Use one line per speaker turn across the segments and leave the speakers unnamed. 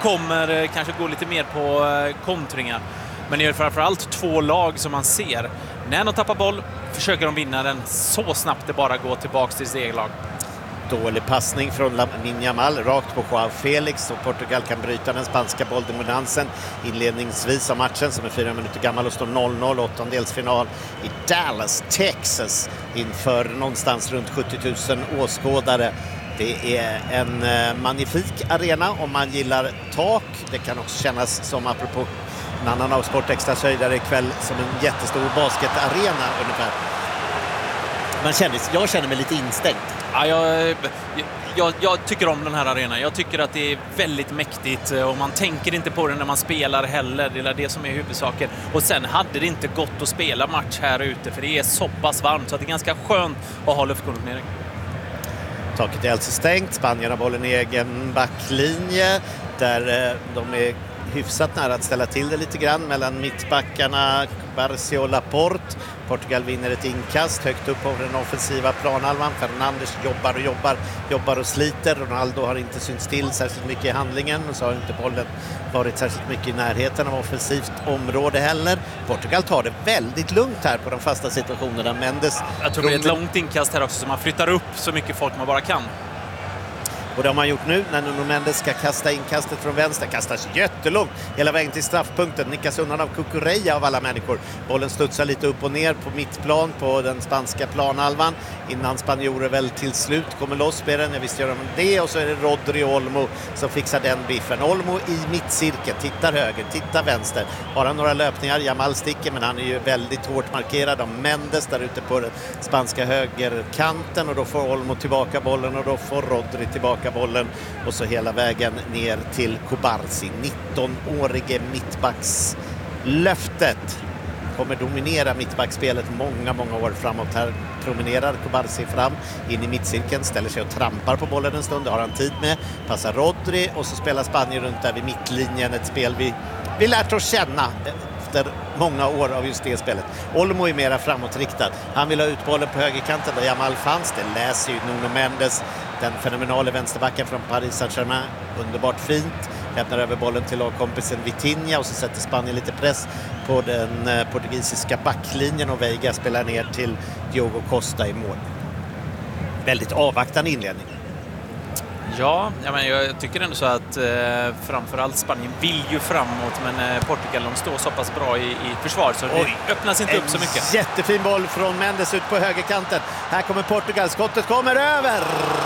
kommer kanske gå lite mer på kontringar. Men det är framförallt två lag som man ser. När de tappar boll försöker de vinna den så snabbt det bara går tillbaka till sitt eget lag.
Dålig passning från Lamine Yamal rakt på Joao Felix, och Portugal kan bryta den spanska bolldominansen inledningsvis av matchen som är 4 minuter gammal och står 0-0, åttondelsfinal i Dallas, Texas, inför någonstans runt 70 000 åskådare. Det är en magnifik arena om man gillar tak. Det kan också kännas som, apropå en annan av Sportextras höjdare ikväll, som en jättestor basketarena ungefär. Jag känner mig lite instängd.
Ja, jag tycker om den här arenan. Jag tycker att det är väldigt mäktigt och man tänker inte på det när man spelar heller. Det är det som är huvudsaken. Och sen hade det inte gått att spela match här ute för det är så pass varmt så att det är ganska skönt att ha luftkonditionering.
Taket är alltså stängt. Spanien har bollen i egen backlinje där de är hyfsat nära att ställa till det lite grann mellan mittbackarna Barsi och Laporte. Portugal vinner ett inkast högt upp på den offensiva planhalvan. Fernandes jobbar och sliter. Ronaldo har inte synts till särskilt mycket i handlingen, och så har inte bollen varit särskilt mycket i närheten av offensivt område heller. Portugal tar det väldigt lugnt här på de fasta situationerna. Mendes,
jag tror det är ett långt inkast här också, så man flyttar upp så mycket folk man bara kan.
Och det har man gjort nu när Nuno Mendes ska kasta inkastet från vänster. Kastas jättelångt hela vägen till straffpunkten. Nickas undan av Cucurella av alla människor. Bollen studsar lite upp och ner på mittplan på den spanska planhalvan. Innan spanjorer väl till slut kommer loss med den. Jag visste göra det. Och så är det Rodri Olmo som fixar den biffen. Olmo i mittcirkeln. Tittar höger, tittar vänster. Har han några löpningar? Jamal sticker, men han är ju väldigt hårt markerad av Mendes där ute på den spanska högerkanten. Och då får Olmo tillbaka bollen och då får Rodri tillbaka bollen, och så hela vägen ner till Kubarsi. 19-årige mittbackslöftet kommer dominera mittbackspelet många år framåt. Här promenerar Kubarsi fram in i mittcirkeln, ställer sig och trampar på bollen en stund. Det har han tid med. Passar Rodri och så spelar Spanien runt där vid mittlinjen. Ett spel vi lärt oss känna efter många år av just det spelet. Olmo är mera framåtriktad. Han vill ha ut bollen på högerkanten där Jamal fanns. Det läser ju Nuno Mendes, den fenomenala vänsterbacken från Paris Saint-Germain. Underbart fint. Lämnar över bollen till lagkompisen Vitinha och så sätter Spanien lite press på den portugisiska backlinjen och Veiga spelar ner till Diogo Costa i mål. Väldigt avvaktande inledning.
Ja, jag tycker ändå så att framförallt Spanien vill ju framåt, men Portugal de står så pass bra i försvar så det öppnas inte upp så mycket.
Jättefin boll från Mendes ut på högerkanten. Här kommer Portugal, skottet kommer över.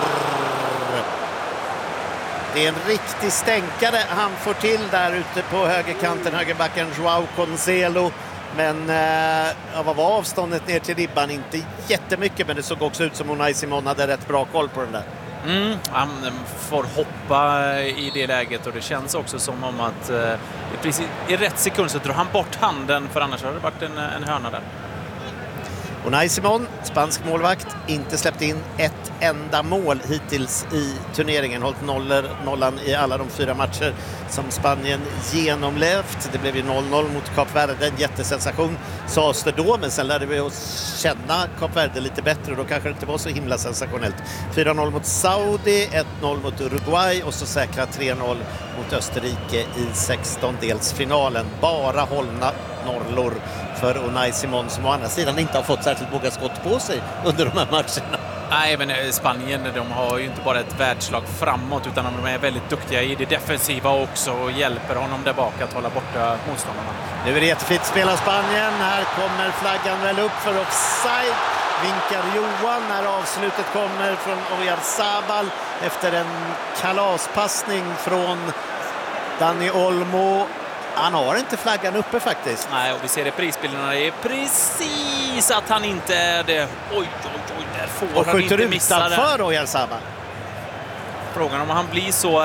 Det är en riktig stänkare han får till där ute på högerkanten, högerbacken Joao Cancelo. Men vad var avståndet ner till ribban? Inte jättemycket, men det såg också ut som Unai Simon hade rätt bra koll på den där.
Han får hoppa i det läget och det känns också som om att precis i rätt sekund så drar han bort handen, för annars hade det varit en hörna där.
Unai Simon, spansk målvakt, inte släppt in ett enda mål hittills i turneringen. Hållit nollan i alla de 4 matcher som Spanien genomlevt. Det blev ju 0-0 mot Kap Verde, en jättesensation sades det då, men sen lärde vi oss känna Kap Verde lite bättre och då kanske det inte var så himla sensationellt. 4-0 mot Saudi, 1-0 mot Uruguay och så säkra 3-0 mot Österrike i 16-delsfinalen. Bara hållna norrlor för Unai Simon, som å andra sidan inte har fått särskilt många skott på sig under de här matcherna.
Nej, men Spanien, de har ju inte bara ett världslag framåt utan de är väldigt duktiga i det defensiva också och hjälper honom där bak att hålla borta motståndarna.
Nu är det jättefint spel av Spanien. Här kommer flaggan väl upp för offside. Vinkar Johan när avslutet kommer från Oyarzabal efter en kalaspassning från Dani Olmo. Han har inte flaggan uppe faktiskt.
Nej, och vi ser det prisbilderna. Det är precis att han inte är det. Oj, där får
och
han inte missa det. Och
skjuter utanför Oyarzabal.
Frågan om han blir så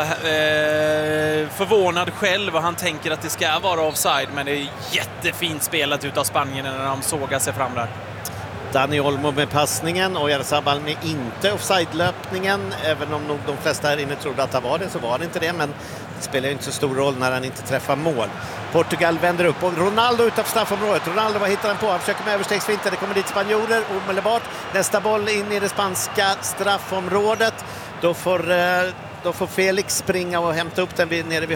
förvånad själv och han tänker att det ska vara offside. Men det är jättefint spelat utav Spanien när de sågar sig fram där.
Dani Olmo med passningen och Oyarzabal med inte offside-löpningen. Även om nog de flesta här inne trodde att det var det, så var det inte det. Men det spelar inte så stor roll när han inte träffar mål. Portugal vänder upp och Ronaldo utanför straffområdet. Ronaldo, vad hittar han på? Han försöker med överstegsfinter. Det kommer dit spanjorer omedelbart. Nästa boll in i det spanska straffområdet. Då får Felix springa och hämta upp den nere vid